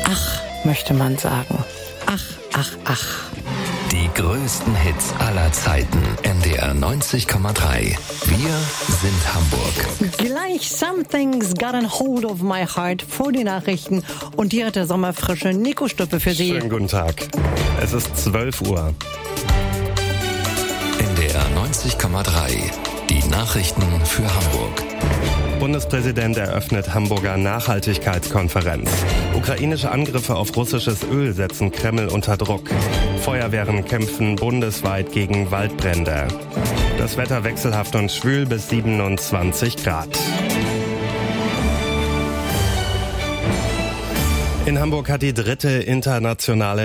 Ach, möchte man sagen. Ach, ach, ach. Die größten Hits aller Zeiten. NDR 90,3. Wir sind Hamburg. Gleich Something's Got a Hold of My Heart vor die Nachrichten und die hat der Sommerfrische Nico Stüppe für Sie. Schönen guten Tag. Es ist 12 Uhr. NDR 90,3. Die Nachrichten für Hamburg. Bundespräsident eröffnet Hamburger Nachhaltigkeitskonferenz. Ukrainische Angriffe auf russisches Öl setzen Kreml unter Druck. Feuerwehren kämpfen bundesweit gegen Waldbrände. Das Wetter wechselhaft und schwül bis 27 Grad. In Hamburg hat die 3. internationale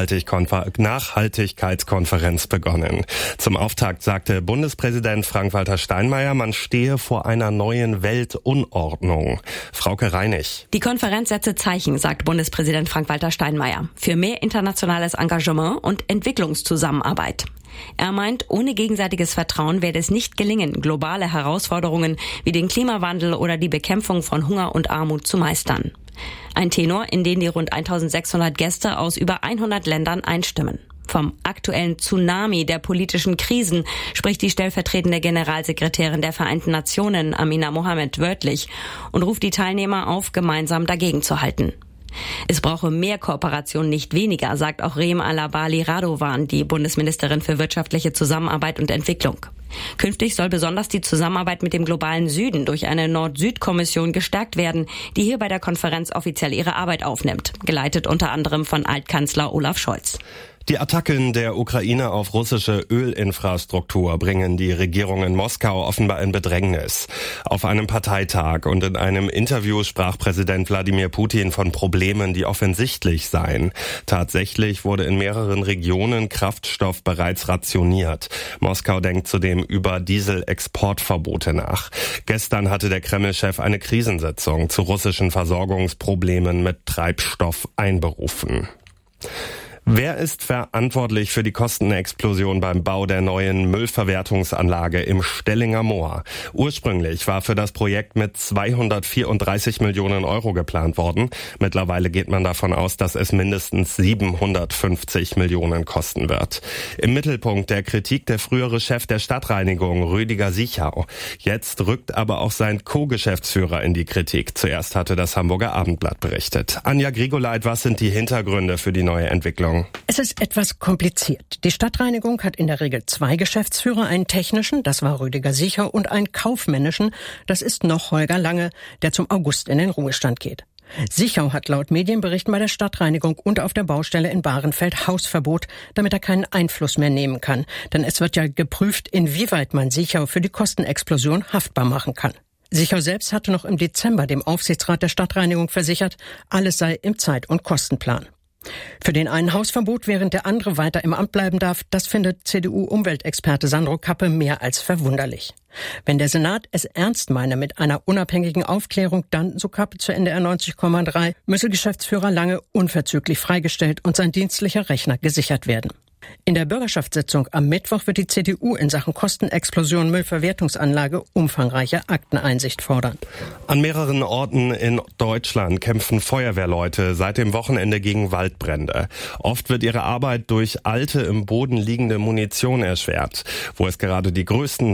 Nachhaltigkeitskonferenz begonnen. Zum Auftakt sagte Bundespräsident Frank-Walter Steinmeier, man stehe vor einer neuen Weltunordnung. Frauke Reinig. Die Konferenz setze Zeichen, sagt Bundespräsident Frank-Walter Steinmeier, für mehr internationales Engagement und Entwicklungszusammenarbeit. Er meint, ohne gegenseitiges Vertrauen werde es nicht gelingen, globale Herausforderungen wie den Klimawandel oder die Bekämpfung von Hunger und Armut zu meistern. Ein Tenor, in den die rund 1600 Gäste aus über 100 Ländern einstimmen. Vom aktuellen Tsunami der politischen Krisen spricht die stellvertretende Generalsekretärin der Vereinten Nationen, Amina Mohammed, wörtlich und ruft die Teilnehmer auf, gemeinsam dagegen zu halten. Es brauche mehr Kooperation, nicht weniger, sagt auch Reem Alabali Radovan, die Bundesministerin für wirtschaftliche Zusammenarbeit und Entwicklung. Künftig soll besonders die Zusammenarbeit mit dem globalen Süden durch eine Nord-Süd-Kommission gestärkt werden, die hier bei der Konferenz offiziell ihre Arbeit aufnimmt, geleitet unter anderem von Altkanzler Olaf Scholz. Die Attacken der Ukraine auf russische Ölinfrastruktur bringen die Regierung in Moskau offenbar in Bedrängnis. Auf einem Parteitag und in einem Interview sprach Präsident Wladimir Putin von Problemen, die offensichtlich seien. Tatsächlich wurde in mehreren Regionen Kraftstoff bereits rationiert. Moskau denkt zudem über Dieselexportverbote nach. Gestern hatte der Kreml-Chef eine Krisensitzung zu russischen Versorgungsproblemen mit Treibstoff einberufen. Wer ist verantwortlich für die Kostenexplosion beim Bau der neuen Müllverwertungsanlage im Stellinger Moor? Ursprünglich war für das Projekt mit 234 Millionen Euro geplant worden. Mittlerweile geht man davon aus, dass es mindestens 750 Millionen kosten wird. Im Mittelpunkt der Kritik der frühere Chef der Stadtreinigung, Rüdiger Sichau. Jetzt rückt aber auch sein Co-Geschäftsführer in die Kritik. Zuerst hatte das Hamburger Abendblatt berichtet. Anja Grigoleit, was sind die Hintergründe für die neue Entwicklung? Es ist etwas kompliziert. Die Stadtreinigung hat in der Regel 2 Geschäftsführer, einen technischen, das war Rüdiger Sichau, und einen kaufmännischen, das ist noch Holger Lange, der zum August in den Ruhestand geht. Sichau hat laut Medienberichten bei der Stadtreinigung und auf der Baustelle in Bahrenfeld Hausverbot, damit er keinen Einfluss mehr nehmen kann. Denn es wird ja geprüft, inwieweit man Sichau für die Kostenexplosion haftbar machen kann. Sichau selbst hatte noch im Dezember dem Aufsichtsrat der Stadtreinigung versichert, alles sei im Zeit- und Kostenplan. Für den einen Hausverbot, während der andere weiter im Amt bleiben darf, das findet CDU-Umweltexperte Sandro Kappe mehr als verwunderlich. Wenn der Senat es ernst meine mit einer unabhängigen Aufklärung, dann, so Kappe zu NDR 90,3, müsse Geschäftsführer Lange unverzüglich freigestellt und sein dienstlicher Rechner gesichert werden. In der Bürgerschaftssitzung am Mittwoch wird die CDU in Sachen Kostenexplosion Müllverwertungsanlage umfangreiche Akteneinsicht fordern. An mehreren Orten in Deutschland kämpfen Feuerwehrleute seit dem Wochenende gegen Waldbrände. Oft wird ihre Arbeit durch alte, im Boden liegende Munition erschwert. Wo es gerade die größten